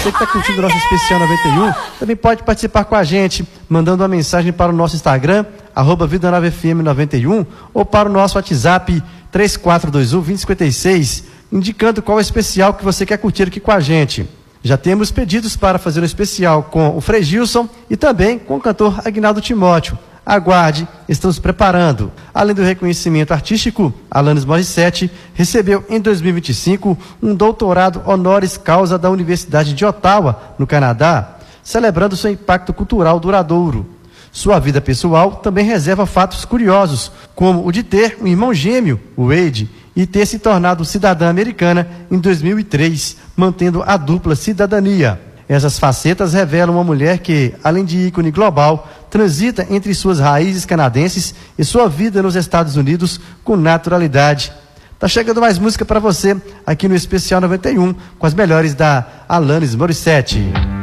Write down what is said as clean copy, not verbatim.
Você que está curtindo o nosso Especial 91, também pode participar com a gente, mandando uma mensagem para o nosso Instagram, @Vida9FM91, ou para o nosso WhatsApp 3421-2056, indicando qual é o especial que você quer curtir aqui com a gente. Já temos pedidos para fazer um especial com o Frei Gilson e também com o cantor Aguinaldo Timóteo. Aguarde, estamos preparando. Além do reconhecimento artístico, Alanis Morissette recebeu em 2025 um doutorado honoris causa da Universidade de Ottawa, no Canadá, celebrando seu impacto cultural duradouro. Sua vida pessoal também reserva fatos curiosos, como o de ter um irmão gêmeo, o Wade, e ter se tornado cidadã americana em 2003, mantendo a dupla cidadania. Essas facetas revelam uma mulher que, além de ícone global, transita entre suas raízes canadenses e sua vida nos Estados Unidos com naturalidade. Tá chegando mais música para você aqui no Especial 91, com as melhores da Alanis Morissette.